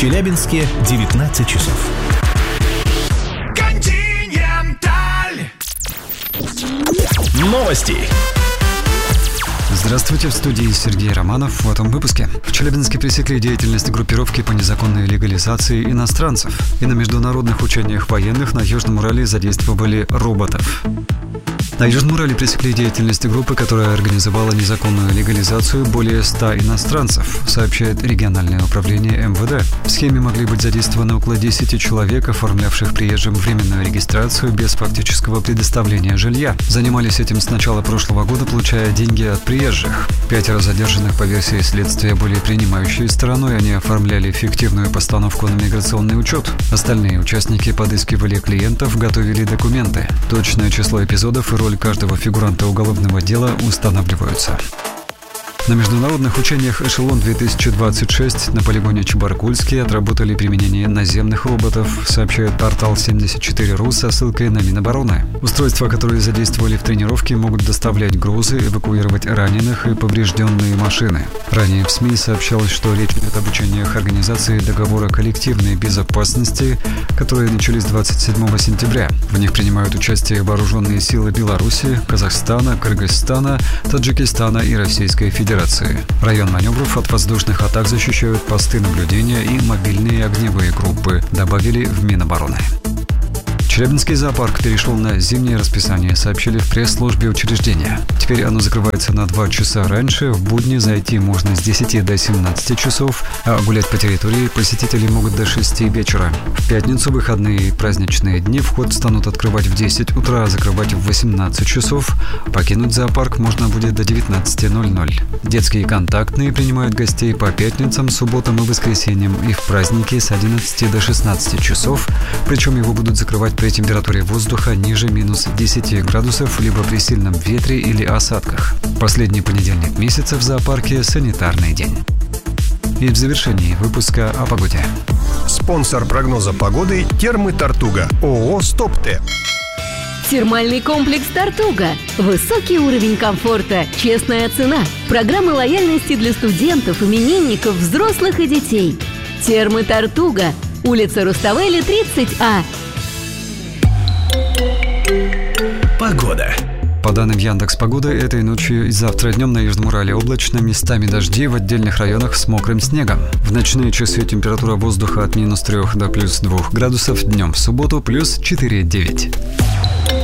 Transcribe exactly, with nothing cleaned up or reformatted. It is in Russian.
Челябинске девятнадцать часов. Континенталь. Новости. Здравствуйте, в студии Сергей Романов. В этом выпуске. В Челябинске пресекли деятельность группировки по незаконной легализации иностранцев. И на международных учениях военных на Южном Урале задействовали роботов. На Южном Урале пресекли деятельность группы, которая организовала незаконную легализацию более ста иностранцев, сообщает региональное управление эм вэ дэ. В схеме могли быть задействованы около десяти человек, оформлявших приезжим временную регистрацию без фактического предоставления жилья. Занимались этим с начала прошлого года, получая деньги от приезжих. Пятеро задержанных по версии следствия были принимающей стороной, они оформляли фиктивную постановку на миграционный учет. Остальные участники подыскивали клиентов, готовили документы. Точное число эпизодов и роль каждого фигуранта уголовного дела устанавливаются. На международных учениях «Эшелон-две тысячи двадцать шесть» на полигоне Чебаркульский отработали применение наземных роботов, сообщает портал семьдесят четыре точка ру со ссылкой на Минобороны. Устройства, которые задействовали в тренировке, могут доставлять грузы, эвакуировать раненых и поврежденные машины. Ранее в СМИ сообщалось, что речь идет об учениях организации договора коллективной безопасности, которые начались двадцать седьмого сентября. В них принимают участие вооруженные силы Беларуси, Казахстана, Кыргызстана, Таджикистана и Российской Федерации. Район маневров от воздушных атак защищают посты наблюдения и мобильные огневые группы, добавили в Минобороны. Челябинский зоопарк перешел на зимнее расписание, сообщили в пресс-службе учреждения. Теперь оно закрывается на два часа раньше, в будни зайти можно с десяти до семнадцати часов, а гулять по территории посетители могут до шести вечера. В пятницу, выходные и праздничные дни вход станут открывать в десять утра, а закрывать в восемнадцать часов. Покинуть зоопарк можно будет до девятнадцати ноль-ноль. Детские контактные принимают гостей по пятницам, субботам и воскресеньям и в праздники с одиннадцати до шестнадцати часов, причем его будут закрывать при температуре воздуха ниже минус десяти градусов, либо при сильном ветре или осадках. Последний понедельник месяца в зоопарке – санитарный день. И в завершении выпуска о погоде. Спонсор прогноза погоды – Термы Тартуга, ООО «Стоп-Т». Термальный комплекс «Тартуга». Высокий уровень комфорта, честная цена. Программы лояльности для студентов, именинников, взрослых и детей. Термы Тартуга. Улица Руставели, тридцать А. Погода. По данным Яндекс.Погоды, этой ночью и завтра днем на Южном Урале облачно, местами дожди, в отдельных районах с мокрым снегом. В ночные часы температура воздуха от минус трех до плюс двух градусов, днем в субботу плюс четыре-девять.